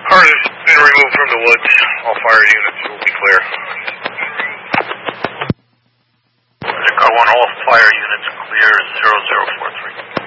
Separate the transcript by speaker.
Speaker 1: Car has been removed from the woods. All fire units will be clear.
Speaker 2: Car 1, all fire units clear 0043.